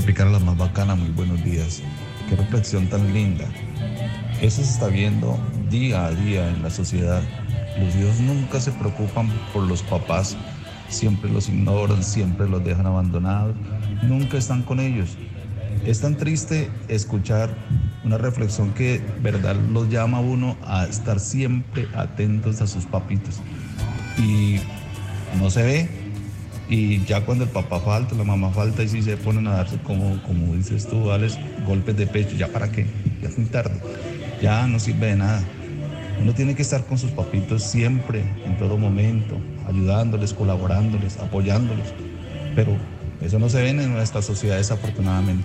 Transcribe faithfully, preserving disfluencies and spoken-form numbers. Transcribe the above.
Tropicana, la más bacana, muy buenos días. Qué reflexión tan linda. Eso se está viendo día a día en la sociedad. Los hijos nunca se preocupan por los papás, siempre los ignoran, siempre los dejan abandonados, nunca están con ellos. Es tan triste escuchar una reflexión que, verdad, los llama a uno a estar siempre atentos a sus papitos. Y no se ve, y ya cuando el papá falta, la mamá falta, y sí se ponen a darse, como, como dices tú, Alex, golpes de pecho. ¿Ya para qué? Ya es muy tarde. Ya no sirve de nada. Uno tiene que estar con sus papitos siempre, en todo momento, ayudándoles, colaborándoles, apoyándolos. Pero eso no se ve en nuestra sociedad, desafortunadamente.